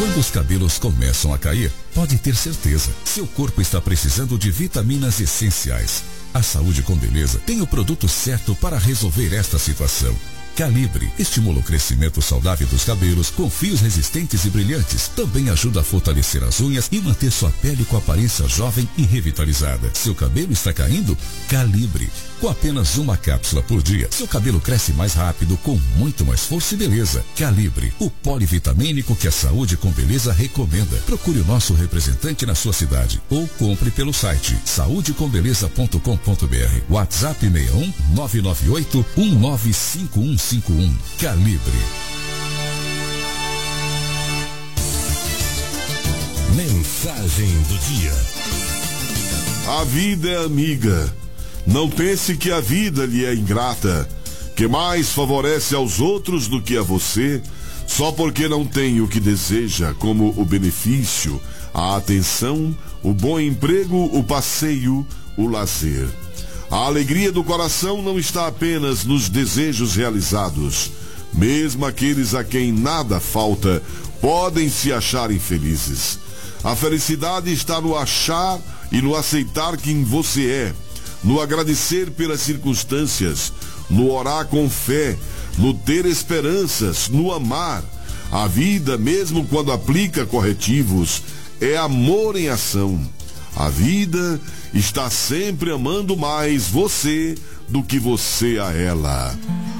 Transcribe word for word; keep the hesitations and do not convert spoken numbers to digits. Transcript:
Quando os cabelos começam a cair, pode ter certeza, seu corpo está precisando de vitaminas essenciais. A Saúde com Beleza tem o produto certo para resolver esta situação. Calibre estimula o crescimento saudável dos cabelos com fios resistentes e brilhantes. Também ajuda a fortalecer as unhas e manter sua pele com aparência jovem e revitalizada. Seu cabelo está caindo? Calibre. Com apenas uma cápsula por dia, seu cabelo cresce mais rápido, com muito mais força e beleza. Calibre, o polivitamínico que a Saúde com Beleza recomenda. Procure o nosso representante na sua cidade ou compre pelo site saúde com beleza ponto com ponto br. WhatsApp seis um nove nove oito um nove cinco um cinco um. Calibre. Mensagem do dia. A vida é amiga. Não pense que a vida lhe é ingrata, que mais favorece aos outros do que a você, só porque não tem o que deseja, como o benefício, a atenção, o bom emprego, o passeio, o lazer. A alegria do coração não está apenas nos desejos realizados. Mesmo aqueles a quem nada falta podem se achar infelizes. A felicidade está no achar e no aceitar quem você é, no agradecer pelas circunstâncias, no orar com fé, no ter esperanças, no amar. A vida, mesmo quando aplica corretivos, é amor em ação. A vida está sempre amando mais você do que você a ela.